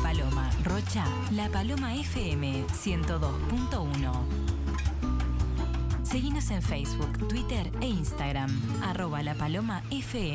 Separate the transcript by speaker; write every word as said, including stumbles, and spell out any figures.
Speaker 1: Paloma, Rocha, La Paloma F M ciento dos punto uno. Seguinos en Facebook, Twitter e Instagram, arroba La Paloma F M.